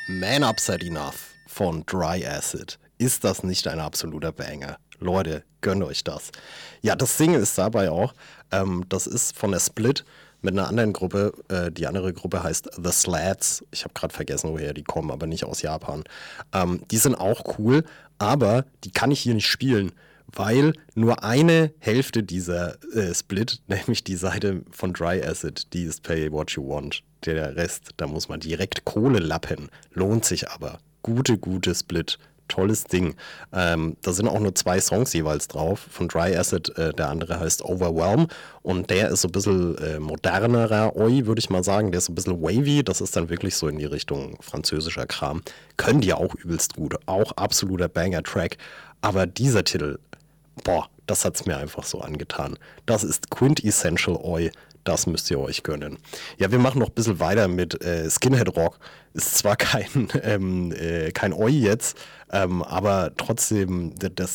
Man Upset Enough von Dry Acid. Ist das nicht ein absoluter Banger? Leute, gönnt euch das. Ja, das Single ist dabei auch, das ist von der Split mit einer anderen Gruppe. Die andere Gruppe heißt The Slads. Ich habe gerade vergessen, woher die kommen, aber nicht aus Japan. Die sind auch cool, aber die kann ich hier nicht spielen, weil nur eine Hälfte dieser Split, nämlich die Seite von Dry Acid, die ist Pay What You Want. Der Rest, da muss man direkt Kohle lappen. Lohnt sich aber. Gute Split. Tolles Ding. Da sind auch nur 2 Songs jeweils drauf. Von Dry Acid, der andere heißt Overwhelm. Und der ist so ein bisschen modernerer Oi, würde ich mal sagen. Der ist so ein bisschen wavy. Das ist dann wirklich so in die Richtung französischer Kram. Können die auch übelst gut. Auch absoluter Banger-Track. Aber dieser Titel, boah, das hat's mir einfach so angetan. Das ist Quintessential Oi. Das müsst ihr euch gönnen. Ja, wir machen noch ein bisschen weiter mit Skinhead Rock. Ist zwar kein Oi jetzt, aber trotzdem,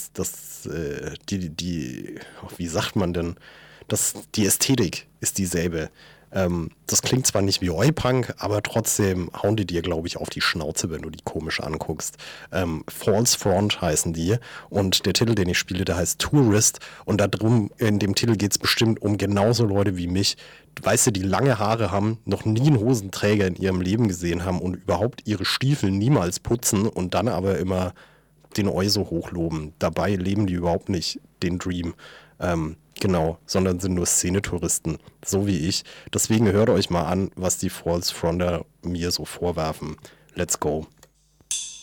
wie sagt man denn, die Ästhetik ist dieselbe. Das klingt zwar nicht wie Oi-Punk, aber trotzdem hauen die dir, glaube ich, auf die Schnauze, wenn du die komisch anguckst. False Front heißen die und der Titel, den ich spiele, der heißt Tourist und darum, in dem Titel geht es bestimmt um genauso Leute wie mich, weißt du, die lange Haare haben, noch nie einen Hosenträger in ihrem Leben gesehen haben und überhaupt ihre Stiefel niemals putzen und dann aber immer den Oi so hochloben. Dabei leben die überhaupt nicht den Dream. Genau, sondern sind nur Szenetouristen, so wie ich. Deswegen hört euch mal an, was die False Fronter mir so vorwerfen. Let's go.